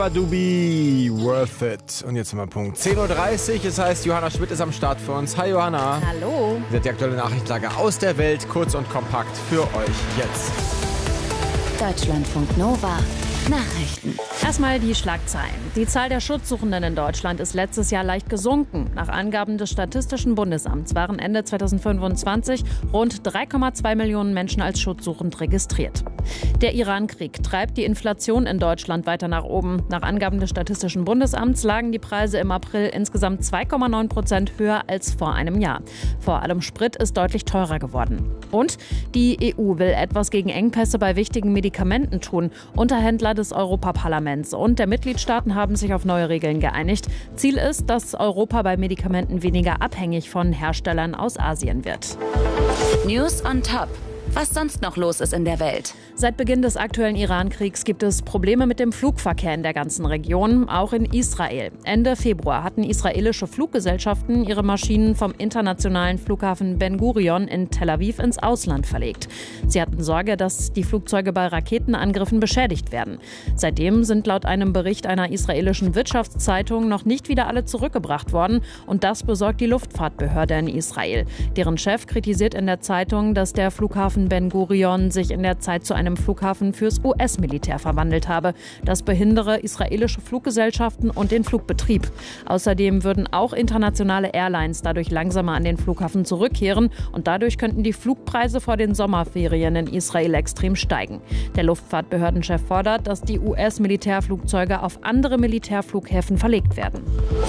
Dubi, worth it. Und jetzt haben wir Punkt 10.30 Uhr. Es heißt, Johanna Schmidt ist am Start für uns. Hi Johanna. Hallo. Ihr seid die aktuelle Nachrichtenlage aus der Welt, kurz und kompakt für euch jetzt. Deutschlandfunk Nova. Nachrichten. Erstmal die Schlagzeilen. Die Zahl der Schutzsuchenden in Deutschland ist letztes Jahr leicht gesunken. Nach Angaben des Statistischen Bundesamts waren Ende 2025 rund 3,2 Millionen Menschen als schutzsuchend registriert. Der Iran-Krieg treibt die Inflation in Deutschland weiter nach oben. Nach Angaben des Statistischen Bundesamts lagen die Preise im April insgesamt 2,9% höher als vor einem Jahr. Vor allem Sprit ist deutlich teurer geworden. Und die EU will etwas gegen Engpässe bei wichtigen Medikamenten tun. Unterhändler des Europaparlaments und der Mitgliedstaaten haben sich auf neue Regeln geeinigt. Ziel ist, dass Europa bei Medikamenten weniger abhängig von Herstellern aus Asien wird. News on top. Was sonst noch los ist in der Welt. Seit Beginn des aktuellen Iran-Kriegs gibt es Probleme mit dem Flugverkehr in der ganzen Region, auch in Israel. Ende Februar hatten israelische Fluggesellschaften ihre Maschinen vom internationalen Flughafen Ben Gurion in Tel Aviv ins Ausland verlegt. Sie hatten Sorge, dass die Flugzeuge bei Raketenangriffen beschädigt werden. Seitdem sind laut einem Bericht einer israelischen Wirtschaftszeitung noch nicht wieder alle zurückgebracht worden. Und das besorgt die Luftfahrtbehörde in Israel. Deren Chef kritisiert in der Zeitung, dass der Flughafen Ben Gurion sich in der Zeit zu einem Flughafen fürs US-Militär verwandelt habe. Das behindere israelische Fluggesellschaften und den Flugbetrieb. Außerdem würden auch internationale Airlines dadurch langsamer an den Flughafen zurückkehren und dadurch könnten die Flugpreise vor den Sommerferien in Israel extrem steigen. Der Luftfahrtbehördenchef fordert, dass die US-Militärflugzeuge auf andere Militärflughäfen verlegt werden.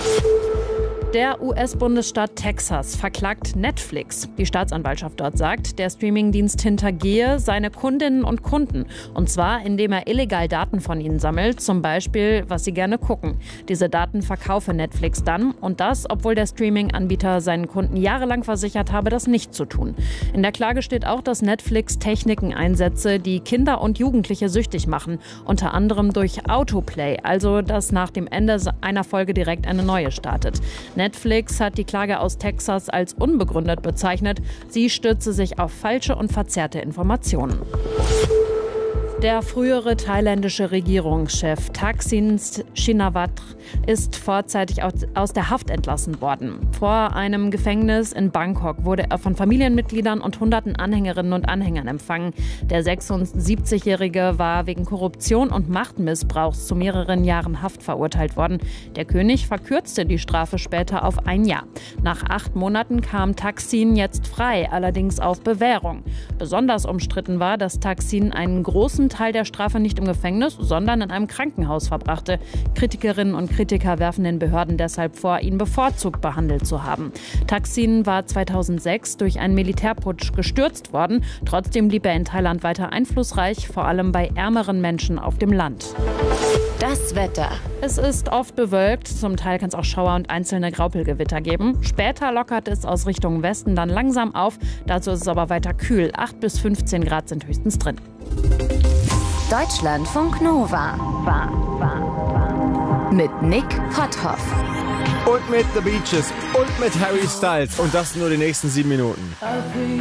Der US-Bundesstaat Texas verklagt Netflix. Die Staatsanwaltschaft dort sagt, der Streamingdienst hintergehe seine Kundinnen und Kunden. Und zwar, indem er illegal Daten von ihnen sammelt, zum Beispiel, was sie gerne gucken. Diese Daten verkaufe Netflix dann und das, obwohl der Streaming-Anbieter seinen Kunden jahrelang versichert habe, das nicht zu tun. In der Klage steht auch, dass Netflix Techniken einsetze, die Kinder und Jugendliche süchtig machen. Unter anderem durch Autoplay, also dass nach dem Ende einer Folge direkt eine neue startet. Netflix hat die Klage aus Texas als unbegründet bezeichnet. Sie stütze sich auf falsche und verzerrte Informationen. Der frühere thailändische Regierungschef Thaksin Shinawatra ist vorzeitig aus der Haft entlassen worden. Vor einem Gefängnis in Bangkok wurde er von Familienmitgliedern und hunderten Anhängerinnen und Anhängern empfangen. Der 76-Jährige war wegen Korruption und Machtmissbrauchs zu mehreren Jahren Haft verurteilt worden. Der König verkürzte die Strafe später auf 1 Jahr. Nach 8 Monaten kam Thaksin jetzt frei, allerdings auf Bewährung. Besonders umstritten war, dass Thaksin einen großen Teil der Strafe nicht im Gefängnis, sondern in einem Krankenhaus verbrachte. Kritikerinnen und Kritiker werfen den Behörden deshalb vor, ihn bevorzugt behandelt zu haben. Thaksin war 2006 durch einen Militärputsch gestürzt worden. Trotzdem blieb er in Thailand weiter einflussreich, vor allem bei ärmeren Menschen auf dem Land. Das Wetter. Es ist oft bewölkt, zum Teil kann es auch Schauer und einzelne Graupelgewitter geben. Später lockert es aus Richtung Westen dann langsam auf. Dazu ist es aber weiter kühl. 8 bis 15 Grad sind höchstens drin. Deutschlandfunk Nova. Mit Nick Potthoff. Und mit The Beaches und mit Harry Styles. Und das nur die nächsten 7 Minuten.